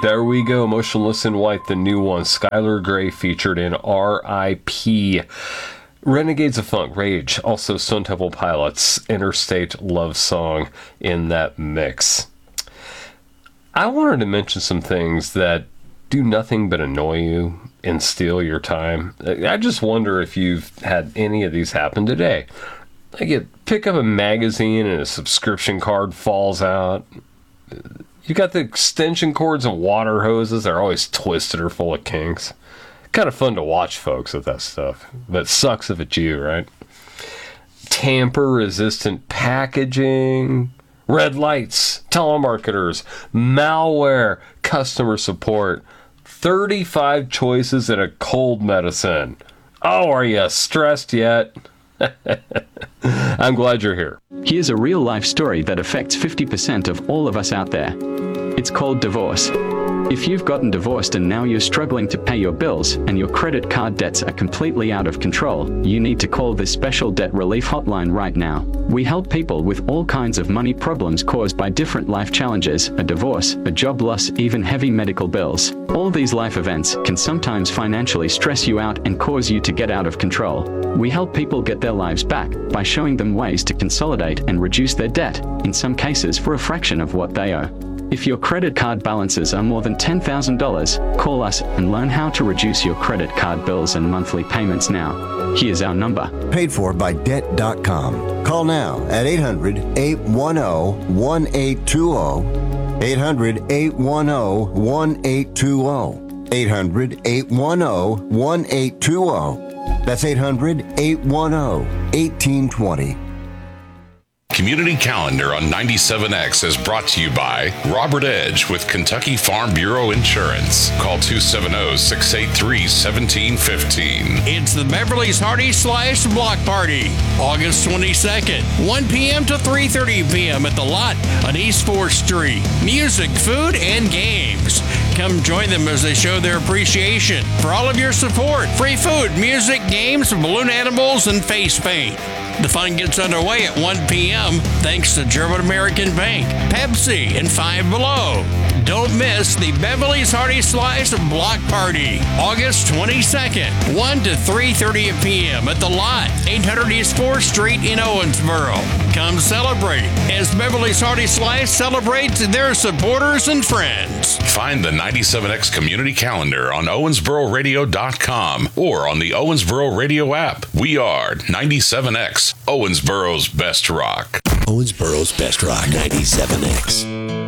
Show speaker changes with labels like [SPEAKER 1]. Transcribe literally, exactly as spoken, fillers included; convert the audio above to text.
[SPEAKER 1] There we go. Motionless in White, the new one. Skylar Grey featured in R I P Renegades of Funk, Rage, also Stone Temple Pilots, Interstate Love Song in that mix. I wanted to mention some things that do nothing but annoy you and steal your time. I just wonder if you've had any of these happen today. Like you pick up a magazine and a subscription card falls out. You got the extension cords and water hoses. They're always twisted or full of kinks. Kind of fun to watch folks with that stuff. But it sucks if it's you, right? Tamper-resistant packaging, red lights, telemarketers, malware, customer support, thirty-five choices in a cold medicine. Oh, are you stressed yet? I'm glad you're here.
[SPEAKER 2] Here's a real-life story that affects fifty percent of all of us out there. It's called divorce. If you've gotten divorced and now you're struggling to pay your bills and your credit card debts are completely out of control, you need to call this special debt relief hotline right now. We help people with all kinds of money problems caused by different life challenges, a divorce, a job loss, even heavy medical bills. All these life events can sometimes financially stress you out and cause you to get out of control. We help people get their lives back by showing them ways to consolidate and reduce their debt, in some cases for a fraction of what they owe. If your credit card balances are more than ten thousand dollars, call us and learn how to reduce your credit card bills and monthly payments now. Here's our number.
[SPEAKER 3] Paid for by debt dot com. Call now at eight hundred, eight one zero, one eight two zero. eight hundred, eight one zero, one eight two zero. eight hundred, eight one zero, one eight two zero. That's eight hundred, eight one zero, one eight two zero.
[SPEAKER 4] Community Calendar on ninety-seven X is brought to you by Robert Edge with Kentucky Farm Bureau Insurance. Call two seven zero, six eight three, one seven one five.
[SPEAKER 5] It's the Beverly's Hearty Slice Block Party, August twenty-second, one p.m. to three thirty p.m. at the lot on East fourth Street. Music, food, and games. Come join them as they show their appreciation for all of your support. Free food, music, games, balloon animals, and face paint. The fun gets underway at one p.m. thanks to German American Bank, Pepsi, and Five Below. Don't miss the Beverly's Hearty Slice Block Party, August twenty-second, one to three thirty p.m. at the lot, eight hundred East fourth Street in Owensboro. Come celebrate as Beverly's Hearty Slice celebrates their supporters and friends.
[SPEAKER 4] Find the ninety-seven X Community Calendar on owensboro radio dot com or on the Owensboro Radio app. We are ninety-seven X, Owensboro's best rock.
[SPEAKER 6] Owensboro's best rock, ninety-seven X.